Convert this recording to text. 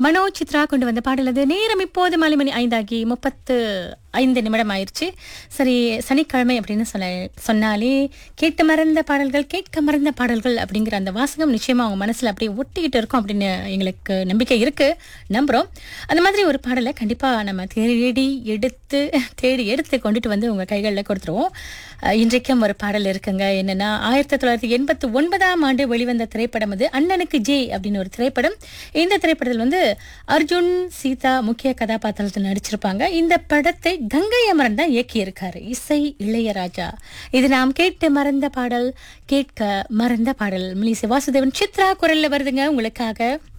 மனோ சித்ரா கொண்டு வந்த பாடல் அது. நேரம் இப்போது மாலை மணி 5:35 ஆயிருச்சு. சரி, சனிக்கிழமை அப்படின்னு சொன்னாலே கேட்டு மறந்த பாடல்கள், கேட்க மறந்த பாடல்கள் அப்படிங்கிற அந்த வாசகம் நிச்சயமா அவங்க மனசுல அப்படியே ஒட்டிக்கிட்டு இருக்கும் அப்படின்னு எங்களுக்கு நம்பிக்கை இருக்கு, நம்புறோம். அந்த மாதிரி ஒரு பாடலை கண்டிப்பா நம்ம தேடி எடுத்து கொண்டுட்டு வந்து உங்க கைகளில் கொடுத்துருவோம். இன்றைக்கும் ஒரு பாடல் இருக்குங்க. என்னன்னா 1989ஆம் ஆண்டு வெளிவந்த திரைப்படம் அது. அண்ணனுக்கு ஜே அப்படின்னு ஒரு திரைப்படம். இந்த திரைப்படத்தில் வந்து அர்ஜுன், சீதா முக்கிய கதாபாத்திரத்தில் நடிச்சிருப்பாங்க. இந்த படத்தை கங்கை அமரன் தான் இயக்கியிருக்காரு. இசை இளையராஜா. இது நாம் கேட்க மறந்த பாடல். மிலிசை வாசுதேவன் சித்ரா குரல்ல வருதுங்க உங்களுக்காக.